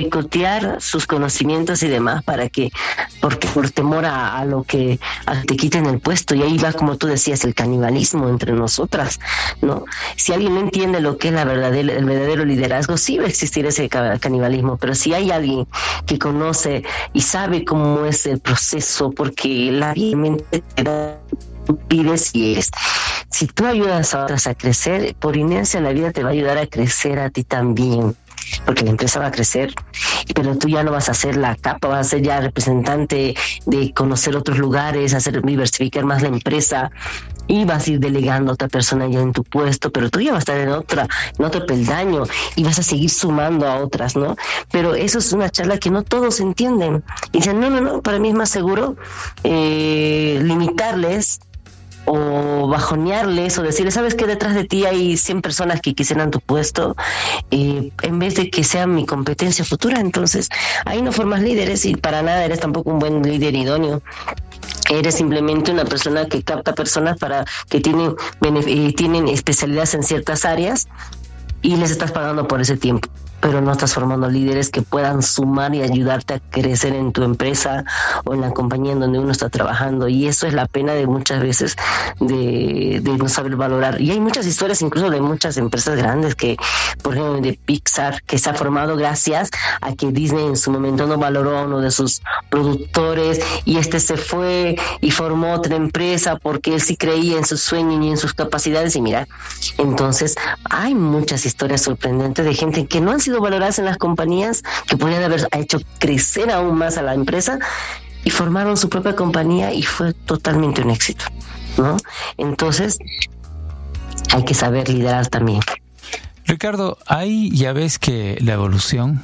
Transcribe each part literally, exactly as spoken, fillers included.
picotear sus conocimientos y demás para que, porque por temor a, a lo que a que te quiten el puesto. Y ahí va, como tú decías, el canibalismo entre nosotras, ¿no? Si alguien no entiende lo que es la verdadera, el verdadero liderazgo, sí va a existir ese canibalismo, pero si hay alguien que conoce y sabe cómo es el proceso, porque la mente te da, tú pides y es. Si tú ayudas a otras a crecer, por inercia la vida te va a ayudar a crecer a ti también, porque la empresa va a crecer, pero tú ya no vas a ser la capa, vas a ser ya representante de conocer otros lugares, hacer diversificar más la empresa, y vas a ir delegando a otra persona ya en tu puesto, pero tú ya vas a estar en otra, en otro peldaño, y vas a seguir sumando a otras, ¿no? Pero eso es una charla que no todos entienden, y dicen, no, no, no, para mí es más seguro eh, limitarles o bajonearles o decirles, ¿sabes qué? Detrás de ti hay cien personas que quisieran tu puesto, eh, en vez de que sea mi competencia futura. Entonces ahí no formas líderes y para nada eres tampoco un buen líder idóneo. Eres simplemente una persona que capta personas para que tienen, eh, tienen especialidades en ciertas áreas y les estás pagando por ese tiempo, pero no estás formando líderes que puedan sumar y ayudarte a crecer en tu empresa o en la compañía en donde uno está trabajando. Y eso es la pena de muchas veces de, de no saber valorar. Y hay muchas historias incluso de muchas empresas grandes que, por ejemplo, de Pixar, que se ha formado gracias a que Disney en su momento no valoró a uno de sus productores y este se fue y formó otra empresa porque él sí creía en sus sueños y en sus capacidades. Y mira, entonces hay muchas historias sorprendentes de gente que no han sido valoradas en las compañías, que podrían haber hecho crecer aún más a la empresa y formaron su propia compañía y fue totalmente un éxito, ¿no? Entonces hay que saber liderar también. Ricardo, ahí ya ves que la evolución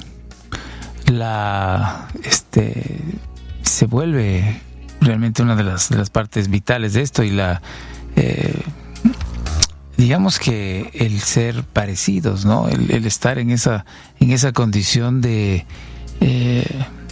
la este se vuelve realmente una de las, de las partes vitales de esto, y la eh, digamos que el ser parecidos, ¿no? El, el estar en esa en esa condición de eh,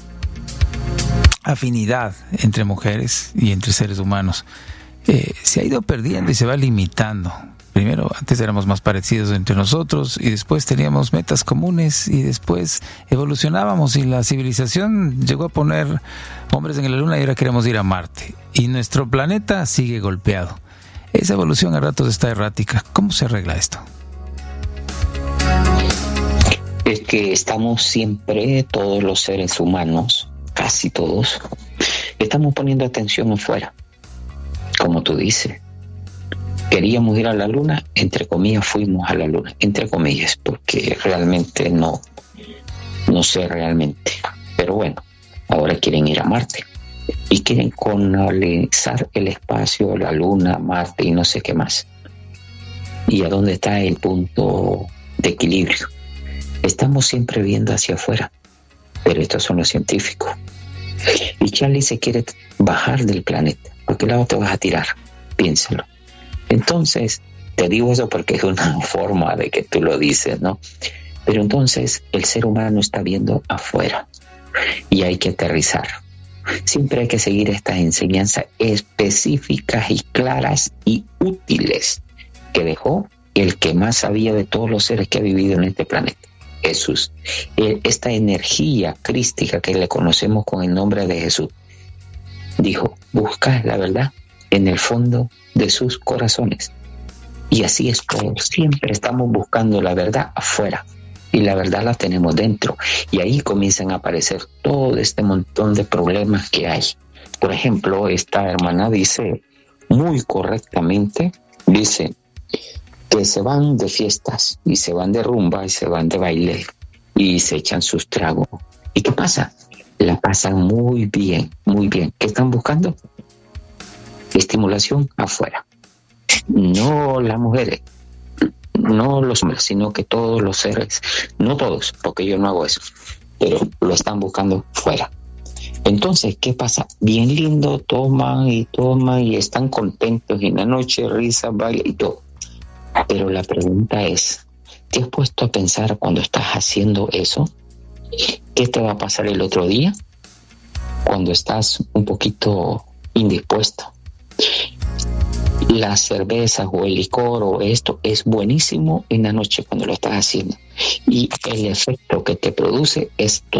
afinidad entre mujeres y entre seres humanos eh, se ha ido perdiendo y se va limitando. Primero, antes éramos más parecidos entre nosotros y después teníamos metas comunes y después evolucionábamos y la civilización llegó a poner hombres en la luna y ahora queremos ir a Marte y nuestro planeta sigue golpeado. Esa evolución a ratos está errática. ¿Cómo se arregla esto? Es que estamos siempre, todos los seres humanos, casi todos, estamos poniendo atención afuera. Como tú dices, queríamos ir a la luna, entre comillas fuimos a la luna, entre comillas, porque realmente no, no sé realmente. Pero bueno, ahora quieren ir a Marte. Y quieren colonizar el espacio, la luna, Marte y no sé qué más. ¿Y a dónde está el punto de equilibrio? Estamos siempre viendo hacia afuera, pero estos son los científicos. Y Charlie se quiere bajar del planeta. ¿Por qué lado te vas a tirar? Piénsalo. Entonces, te digo eso porque es una forma de que tú lo dices, ¿no? Pero entonces el ser humano está viendo afuera y hay que aterrizar. Siempre hay que seguir estas enseñanzas específicas y claras y útiles que dejó el que más sabía de todos los seres que ha vivido en este planeta, Jesús. Esta energía crística que le conocemos con el nombre de Jesús, dijo, busca la verdad en el fondo de sus corazones. Y así es todo. Siempre estamos buscando la verdad afuera. Y la verdad la tenemos dentro. Y ahí comienzan a aparecer todo este montón de problemas que hay. Por ejemplo, esta hermana dice muy correctamente, dice que se van de fiestas y se van de rumba y se van de baile y se echan sus tragos. ¿Y qué pasa? La pasan muy bien, muy bien. ¿Qué están buscando? Estimulación afuera. No las mujeres, no los hombres, sino que todos los seres, no todos, porque yo no hago eso, pero lo están buscando fuera. Entonces, ¿qué pasa? Bien lindo, toman y toman y están contentos y en la noche risa, baile y todo. Pero la pregunta es, ¿te has puesto a pensar cuando estás haciendo eso? ¿Qué te va a pasar el otro día? Cuando estás un poquito indispuesto. Las cervezas o el licor o esto es buenísimo en la noche cuando lo estás haciendo y el efecto que te produce es